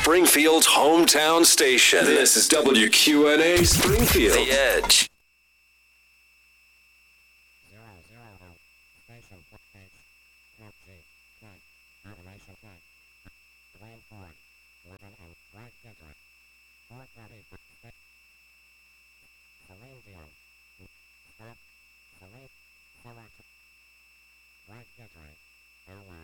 Springfield's hometown station. This is WQNA Springfield. The Edge. Right,